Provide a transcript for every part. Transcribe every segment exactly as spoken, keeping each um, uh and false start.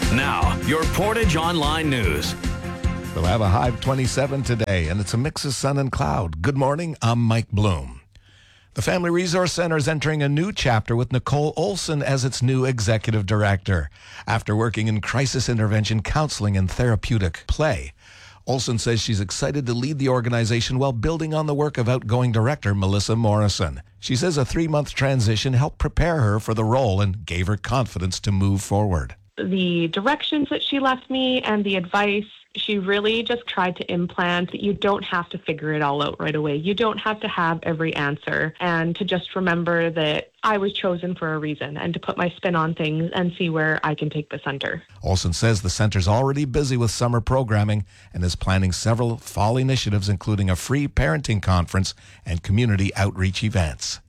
Now, your Portage Online News. We'll have a high of twenty-seven today, and it's a mix of sun and cloud. Good morning, I'm Mike Bloom. The Family Resource Center is entering a new chapter with Nicole Olson as its new executive director. After working in crisis intervention counseling and therapeutic play, Olson says she's excited to lead the organization while building on the work of outgoing director Melissa Morrison. She says a three-month transition helped prepare her for the role and gave her confidence to move forward. The directions that she left me and the advice, she really just tried to implant that you don't have to figure it all out right away. You don't have to have every answer, and to just remember that I was chosen for a reason and to put my spin on things and see where I can take the center. Olson says the center's already busy with summer programming and is planning several fall initiatives, including a free parenting conference and community outreach events.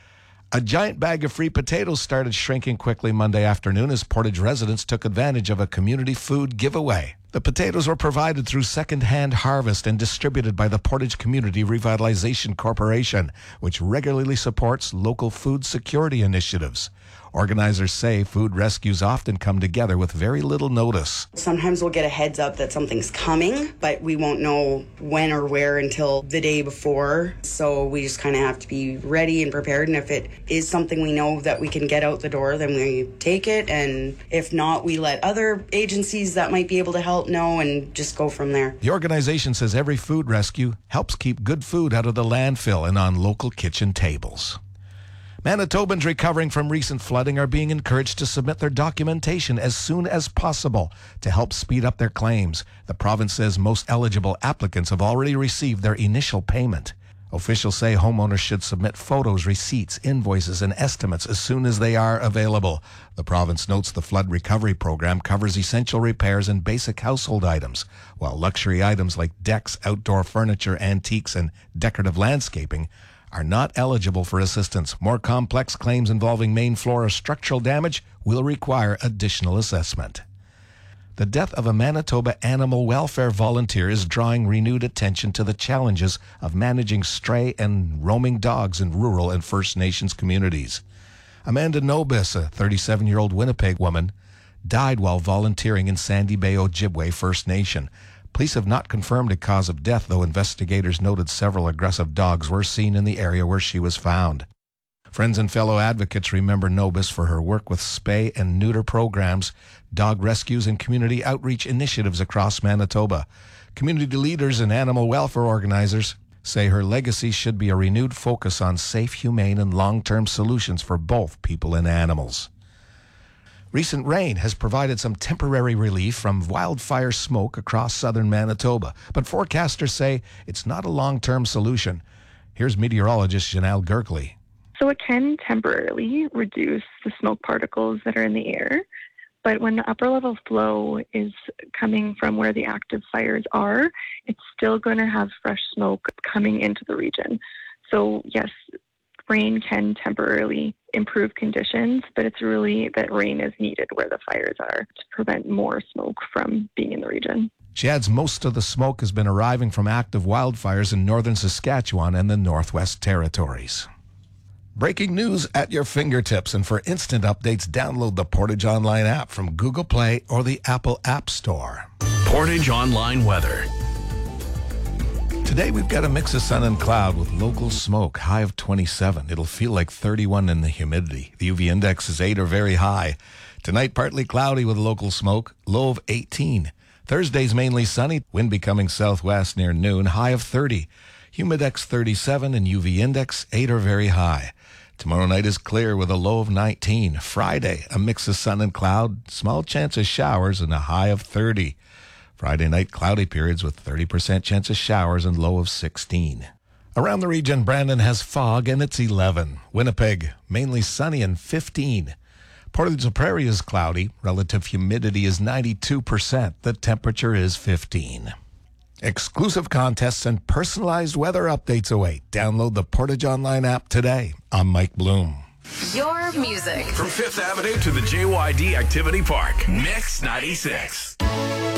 A giant bag of free potatoes started shrinking quickly Monday afternoon as Portage residents took advantage of a community food giveaway. The potatoes were provided through second-hand harvest and distributed by the Portage Community Revitalization Corporation, which regularly supports local food security initiatives. Organizers say food rescues often come together with very little notice. Sometimes we'll get a heads up that something's coming, but we won't know when or where until the day before. So we just kind of have to be ready and prepared. And if it is something we know that we can get out the door, then we take it. And if not, we let other agencies that might be able to help know and just go from there. The organization says every food rescue helps keep good food out of the landfill and on local kitchen tables. Manitobans recovering from recent flooding are being encouraged to submit their documentation as soon as possible to help speed up their claims. The province says most eligible applicants have already received their initial payment. Officials say homeowners should submit photos, receipts, invoices, and estimates as soon as they are available. The province notes the flood recovery program covers essential repairs and basic household items, while luxury items like decks, outdoor furniture, antiques, and decorative landscaping are not eligible for assistance. More complex claims involving main floor or structural damage will require additional assessment. The death of a Manitoba animal welfare volunteer is drawing renewed attention to the challenges of managing stray and roaming dogs in rural and First Nations communities. Amanda Nobis, a thirty-seven-year-old Winnipeg woman, died while volunteering in Sandy Bay Ojibwe First Nation. Police have not confirmed a cause of death, though investigators noted several aggressive dogs were seen in the area where she was found. Friends and fellow advocates remember Nobis for her work with spay and neuter programs, dog rescues, and community outreach initiatives across Manitoba. Community leaders and animal welfare organizers say her legacy should be a renewed focus on safe, humane, and long-term solutions for both people and animals. Recent rain has provided some temporary relief from wildfire smoke across southern Manitoba, but forecasters say it's not a long-term solution. Here's meteorologist Janelle Gerkley. So it can temporarily reduce the smoke particles that are in the air, but when the upper level flow is coming from where the active fires are, it's still going to have fresh smoke coming into the region. So yes, rain can temporarily improve conditions, but it's really that rain is needed where the fires are to prevent more smoke from being in the region. She adds most of the smoke has been arriving from active wildfires in northern Saskatchewan and the Northwest Territories. Breaking news at your fingertips, and for instant updates, download the Portage Online app from Google Play or the Apple App Store. Portage Online weather. Today we've got a mix of sun and cloud with local smoke, high of twenty-seven. It'll feel like thirty-one in the humidity. The U V index is eight or very high. Tonight partly cloudy with local smoke, low of eighteen. Thursday's mainly sunny, wind becoming southwest near noon, high of thirty. Humidex thirty-seven and U V index eight or very high. Tomorrow night is clear with a low of nineteen. Friday, a mix of sun and cloud, small chance of showers and a high of thirty. Friday night, cloudy periods with thirty percent chance of showers and low of sixteen. Around the region, Brandon has fog and it's eleven. Winnipeg, mainly sunny and fifteen. Portage la Prairie is cloudy. Relative humidity is ninety-two percent. The temperature is fifteen. Exclusive contests and personalized weather updates await. Download the Portage Online app today. I'm Mike Bloom. Your music. From Fifth Avenue to the J Y D Activity Park. Mix ninety-six.